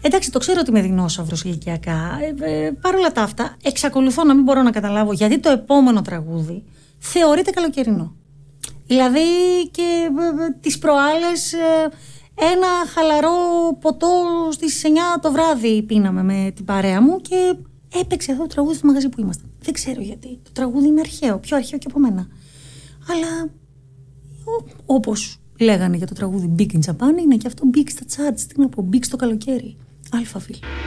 Εντάξει, το ξέρω ότι είμαι δεινόσαυρος ηλικιακά. Παρ' όλα τα αυτά, εξακολουθώ να μην μπορώ να καταλάβω γιατί το επόμενο τραγούδι θεωρείται καλοκαιρινό. Δηλαδή και τις προάλλες ένα χαλαρό ποτό στις 9 το βράδυ πίναμε με την παρέα μου και έπαιξε αυτό το τραγούδι στο μαγαζί που ήμασταν. Δεν ξέρω γιατί. Το τραγούδι είναι αρχαίο, πιο αρχαίο και από μένα. Αλλά όπως λέγανε για το τραγούδι Big in Japan, είναι και αυτό Big στα charts. Τι να πω, Big στο καλοκαίρι. Αλφα φίλ.